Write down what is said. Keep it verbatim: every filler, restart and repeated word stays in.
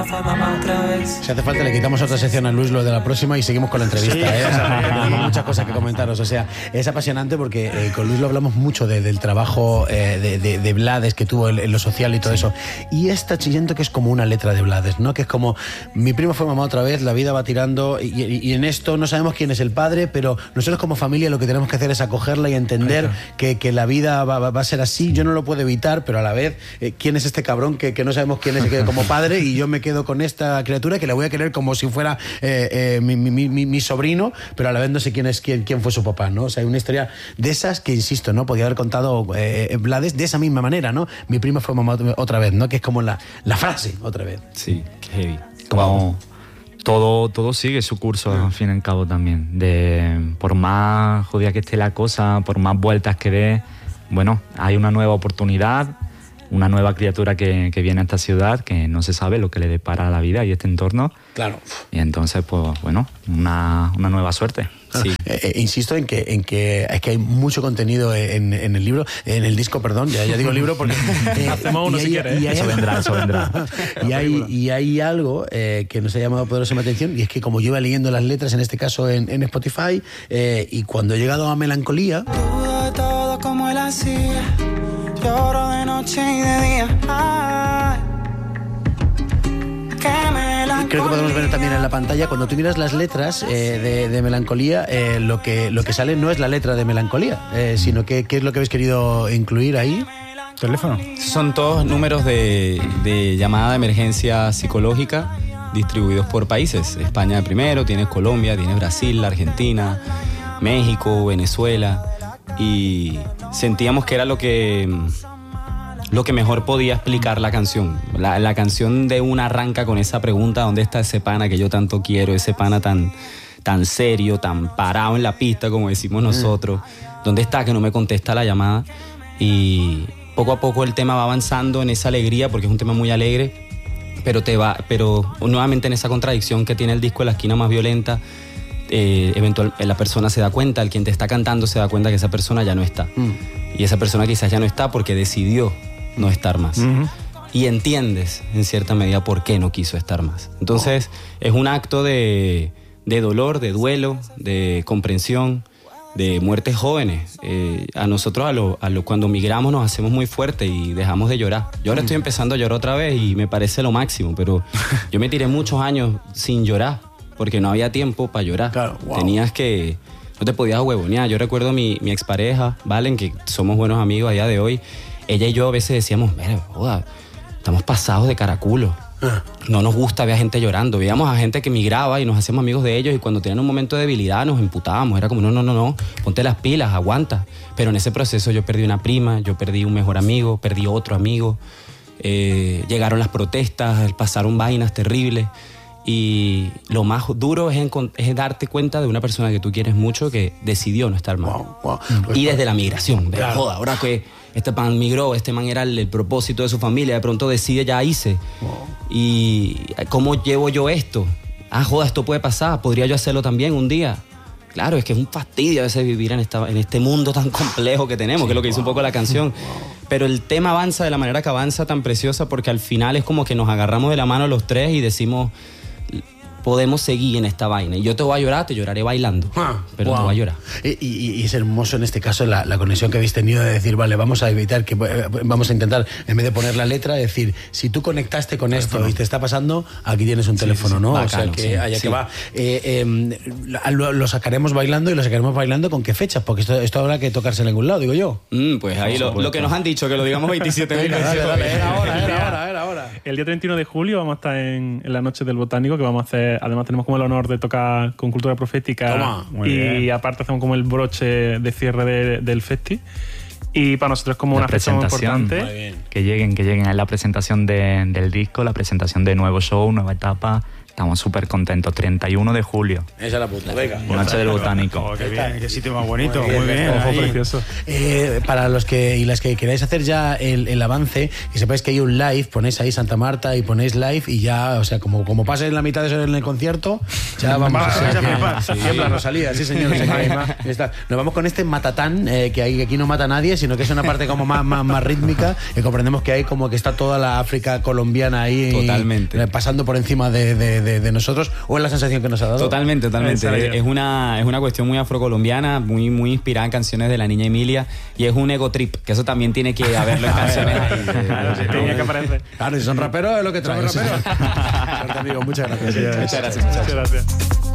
Si hace falta le quitamos otra sección a Luis lo de la próxima y seguimos con la entrevista, sí. ¿eh? O sea, hay muchas cosas que comentaros. O sea, es apasionante porque eh, con Luis lo hablamos mucho de, del trabajo eh, de, de, de Blades que tuvo en, en lo social y todo sí. eso. Y esta chillento que es como una letra de Blades, ¿no? Que es como, mi primo fue mamá otra vez, la vida va tirando y, y, y en esto no sabemos quién es el padre, pero nosotros como familia lo que tenemos que hacer es acogerla y entender que, que la vida va, va a ser así. Yo no lo puedo evitar, pero a la vez, eh, ¿quién es este cabrón que, que no sabemos quién es que, como padre? Y yo me quedo con esta criatura que la voy a querer como si fuera eh, eh, mi, mi, mi, mi sobrino, pero a la vez no sé quién es quién, quién fue su papá, ¿no? O sea, hay una historia de esas que, insisto, ¿no? Podía haber contado eh, Blades de esa misma manera, ¿no? Mi prima fue mamá otra vez, ¿no? Que es como la, la frase otra vez. Sí, qué heavy. Como todo, todo sigue su curso, al fin y al cabo también. De, por más jodida que esté la cosa, por más vueltas que dé, bueno, hay una nueva oportunidad, una nueva criatura que, que viene a esta ciudad, que no se sabe lo que le depara a la vida y este entorno. Claro. Y entonces, pues, bueno, una, una nueva suerte. Claro. Sí. Eh, eh, insisto en que, en que es que hay mucho contenido en, en el libro, en el disco, perdón, ya, ya digo libro porque... Eh, Hacemos uno si quieres. Eso vendrá, eso vendrá. y, hay, y hay algo eh, que nos ha llamado poderosamente atención, y es que como yo iba leyendo las letras, en este caso en, en Spotify, eh, y cuando he llegado a Melancolía... Todo, todo como él hacía, lloro de noche y de día. Ay, creo que podemos ver también en la pantalla, cuando tú miras las letras eh, de, de Melancolía, eh, lo, que, lo que sale no es la letra de Melancolía, eh, sino que qué es lo que habéis querido incluir ahí. ¿Teléfono? Son todos números de, de llamada de emergencia psicológica distribuidos por países. España de primero, tienes Colombia, tienes Brasil, Argentina, México, Venezuela, y sentíamos que era lo que... lo que mejor podía explicar la canción. La, la canción de una arranca con esa pregunta: ¿dónde está ese pana que yo tanto quiero? Ese pana tan, tan serio, tan parado en la pista, como decimos nosotros. ¿Dónde está que no me contesta la llamada? Y poco a poco el tema va avanzando en esa alegría, porque es un tema muy alegre, pero, te va, pero nuevamente en esa contradicción que tiene el disco, en la esquina más violenta, eh, eventual, la persona se da cuenta, el quien te está cantando se da cuenta que esa persona ya no está. Mm. Y esa persona quizás ya no está porque decidió no estar más. Uh-huh. Y entiendes, en cierta medida, por qué no quiso estar más. Entonces, oh. es un acto de, de dolor, de duelo, de comprensión, de muertes jóvenes. Eh, a nosotros, a lo, a lo, cuando migramos, nos hacemos muy fuertes y dejamos de llorar. Yo ahora mm. estoy empezando a llorar otra vez y me parece lo máximo, pero yo me tiré muchos años sin llorar, porque no había tiempo para llorar. Claro, wow. Tenías que... No te podías huevonear. Yo recuerdo a mi, mi expareja, Valen, que somos buenos amigos a día de hoy. Ella y yo a veces decíamos, mira, joda, estamos pasados de caraculo. Ah. No nos gusta ver a gente llorando. Veíamos a gente que migraba y nos hacíamos amigos de ellos, y cuando tenían un momento de debilidad nos emputábamos. Era como, no, no, no, no, ponte las pilas, aguanta. Pero en ese proceso yo perdí una prima, yo perdí un mejor amigo, perdí otro amigo. Eh, llegaron las protestas, pasaron vainas terribles. Y lo más duro es, en, es darte cuenta de una persona que tú quieres mucho que decidió no estar mal. Wow, wow. Y desde la migración, de claro. joda, ahora que este man migró, este man era el, el propósito de su familia, de pronto decide, ya hice. Wow. Y ¿cómo llevo yo esto? Ah, joda, esto puede pasar, podría yo hacerlo también un día. Claro, es que es un fastidio a veces vivir en, esta, en este mundo tan complejo que tenemos, sí, que es lo que wow. dice un poco la canción. Wow. Pero el tema avanza de la manera que avanza, tan preciosa, porque al final es como que nos agarramos de la mano los tres y decimos... podemos seguir en esta vaina. Y yo te voy a llorar, te lloraré bailando, ah, pero wow. te voy a llorar. Y, y, y es hermoso en este caso la, la conexión que habéis tenido de decir, vale, vamos a evitar que vamos a intentar, en vez de poner la letra, decir, si tú conectaste con esto teléfono. Y te está pasando, aquí tienes un teléfono, sí, sí, ¿no? Bacano, o sea, que sí, allá sí. que va. Eh, eh, lo, lo sacaremos bailando, y lo sacaremos bailando ¿con qué fechas? Porque esto, esto habrá que tocarse en algún lado, digo yo. Mm, pues ahí lo, lo que nos han dicho, que lo digamos veintisiete mil veces. Era ahora, era ahora, era ahora. El día treinta y uno de julio vamos a estar en, en la Noche del Botánico, que vamos a hacer, además tenemos como el honor de tocar con Cultura Profética. Toma, y bien. Aparte hacemos como el broche de cierre de, del festi. Y para nosotros es como la una fecha muy importante. Que lleguen, que lleguen. Es la presentación de, del disco, la presentación de nuevo show, nueva etapa, estamos súper contentos. treinta y uno de julio. Esa es la puta, venga. Noche del Botánico. Oh, qué bien, qué sitio más bonito, Muy muy bien, bien. Ojo ahí. precioso. Eh, para los que y las que queráis hacer ya el, el avance, que sepáis que hay un live, ponéis ahí Santa Marta y ponéis live y ya, o sea, como, como pases la mitad de eso en el concierto, ya vamos Va, o sea, vais a que- flipar. sí, tiembla Rosalía, sí señor. sí, ahí está. Nos vamos con este matatán, eh, que ahí, aquí no mata a nadie, sino que es una parte como más, más, más rítmica, y comprendemos que hay como que está toda la África colombiana ahí Totalmente. eh, pasando por encima de, de, de, de nosotros, o es la sensación que nos ha dado. Totalmente, totalmente. En serio. Es una, es una cuestión muy afrocolombiana, muy, muy inspirada en canciones de la niña Emilia, y es un ego trip, que eso también tiene que haberlo en canciones. ahí. Claro, sí, tenía que aparecer. Claro, si son raperos es lo que traen. Son raperos. Suerte, amigo, muchas gracias. Muchas gracias, muchachos. Muchas gracias.